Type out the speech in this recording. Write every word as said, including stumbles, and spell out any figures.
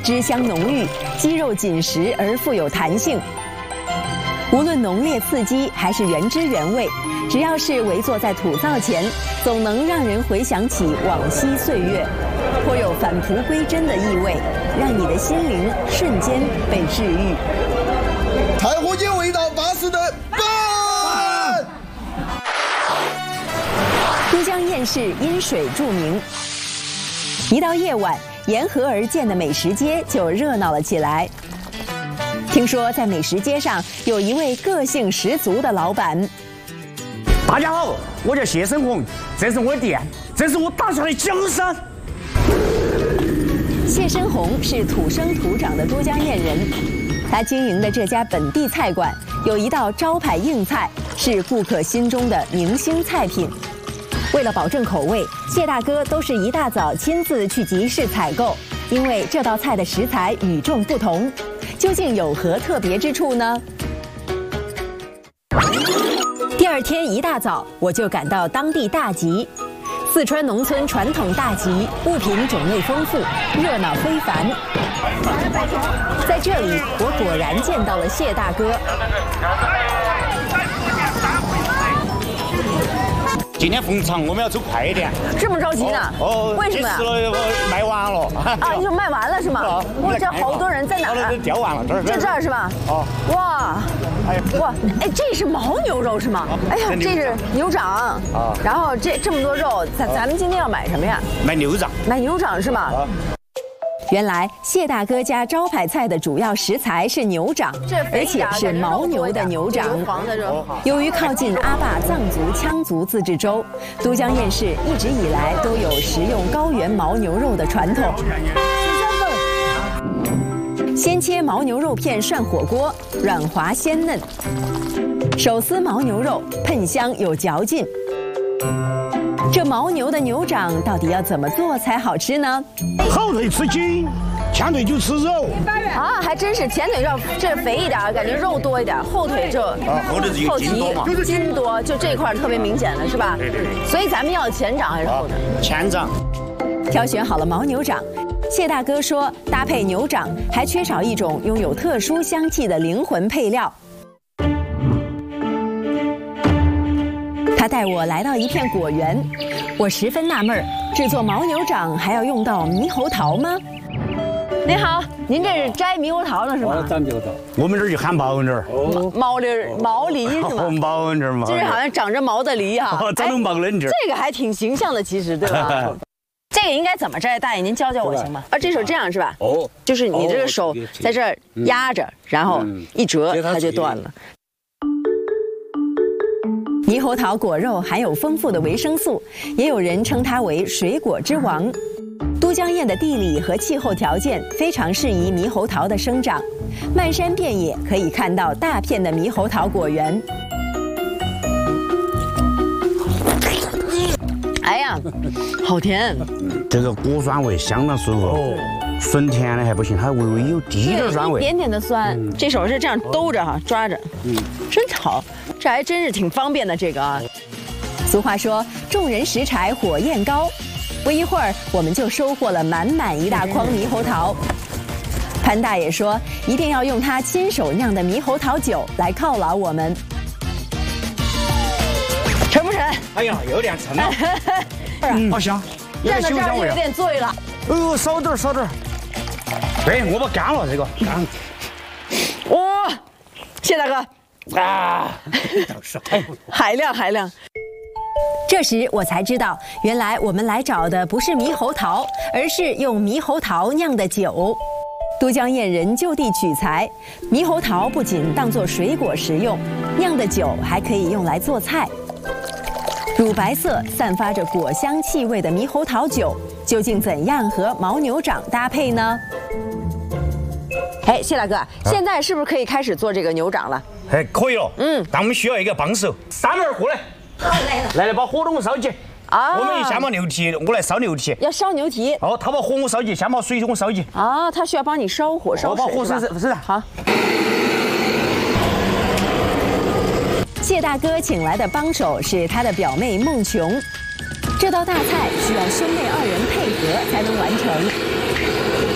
汁香浓郁，鸡肉紧实而富有弹性。无论浓烈刺激还是原汁原味，只要是围坐在土灶前，总能让人回想起往昔岁月，颇有返璞归真的意味，让你的心灵瞬间被治愈。 柴火鸡味道巴适的饭。 都江堰市因水著名，一到夜晚，沿河而建的美食街就热闹了起来。听说在美食街上有一位个性十足的老板。 大家好，我叫谢生红，这是我的店，这是我打下的江山。 谢生红是土生土长的都江堰人，他经营的这家本地菜馆有一道招牌硬菜，是顾客心中的明星菜品。为了保证口味，谢大哥都是一大早亲自去集市采购，因为这道菜的食材与众不同。究竟有何特别之处呢？第二天一大早，我就赶到当地大集。四川农村传统大集，物品种类丰富，热闹非凡。在这里，我果然见到了谢大哥。 今天逢场，我们要走快一点。 这么着急呢？ 哦， 为什么呀？ 结束了，卖完了。 啊，就卖完了是吗？哇，这好多人在哪儿？ 掉完了，这儿。 就这儿是吧？哦。哇，哎哇，哎，这是牦牛肉是吗？哎呀，这是牛掌啊。然后这这么多肉，咱咱们今天要买什么呀？ 买牛掌。 买牛掌是吗？原来谢大哥家招牌菜的主要食材是牛掌，而且是牦牛的牛掌。由于靠近阿坝藏族羌族自治州，都江堰市一直以来都有食用高原牦牛肉的传统。先切牦牛肉片涮火锅，软滑鲜嫩；手撕牦牛肉，喷香有嚼劲。这牦牛的牛掌到底要怎么做才好吃呢？ 后腿吃筋，前腿就吃肉。 啊，还真是前腿肉这肥一点，感觉肉多一点；后腿就啊，后腿是有筋多嘛， 筋多，就这块特别明显的是吧？ 对对对。 所以咱们要前掌还是后掌？ 前掌。 挑选好了牦牛掌，谢大哥说搭配牛掌还缺少一种拥有特殊香气的灵魂配料。他带我来到一片果园，我十分纳闷儿，制作牦牛掌还要用到猕猴桃吗？您好，您这是摘猕猴桃呢是吗？ 摘猕猴桃， 我们这儿就喊牦牛儿。 毛梨毛梨是吗？ 牦牛儿嘛， 这是好像长着毛的梨哈。 哦，长着毛的梨。 这个还挺形象的，其实对吧？这个应该怎么摘？大爷您教教我行吗？啊，这手这样是吧？哦，就是你这个手在这儿压着，然后一折它就断了。猕猴桃果肉含有丰富的维生素，也有人称它为水果之王。都江堰的地理和气候条件非常适宜猕猴桃的生长，漫山遍野可以看到大片的猕猴桃果园。哎呀，好甜！ 这个果酸味相当舒服。哦，纯甜的还不行，它微微有滴点酸味， 一点点的酸。嗯、这手是这样兜着哈，抓着，嗯，真好，这还真是挺方便的这个啊。俗话说，众人拾柴火焰高，不一会儿我们就收获了满满一大筐猕猴桃。潘大爷说，一定要用他亲手酿的猕猴桃酒来犒劳我们。沉不沉？ 哎呀，有点沉了。嗯，好香， 蘸到这儿就有点醉了。 哦，少点少点。对，我把干了这个。干。 哇，谢大哥。啊，海量海量。这时我才知道，原来我们来找的不是猕猴桃，而是用猕猴桃酿的酒。都江堰人就地取材，猕猴桃不仅当作水果食用，酿的酒还可以用来做菜。乳白色、散发着果香气味的猕猴桃酒，究竟怎样和牦牛掌搭配呢？哎，谢大哥，啊、现在是不是可以开始做这个牛掌了？ 哎，可以了。嗯，但我们需要一个帮手，三妹儿过来。好，来了。来来，把火龙烧起。啊。我们先把牛蹄，我来烧牛蹄。 要烧牛蹄。 哦，他把火我烧起，先把水我烧起。 啊，他需要帮你烧火烧水。 我把火烧是是好。谢大哥请来的帮手是他的表妹孟琼，这道大菜需要兄妹二人配合才能完成。